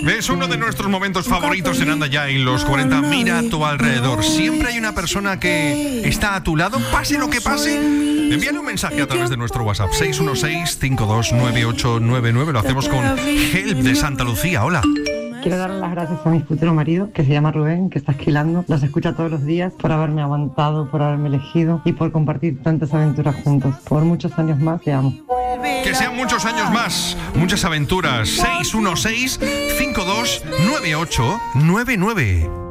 Es uno de nuestros momentos favoritos en Anda Ya en los 40. Mira a tu alrededor. Siempre hay una persona que está a tu lado, pase lo que pase. Envíale un mensaje a través de nuestro WhatsApp 616-529899. Lo hacemos con Help de Santa Lucía. Hola. Quiero darle las gracias a mi futuro marido, que se llama Rubén, que está esquilando. Los escucha todos los días, por haberme aguantado, por haberme elegido y por compartir tantas aventuras juntos. Por muchos años más, te amo. Que sean muchos años más, muchas aventuras. 616-529899.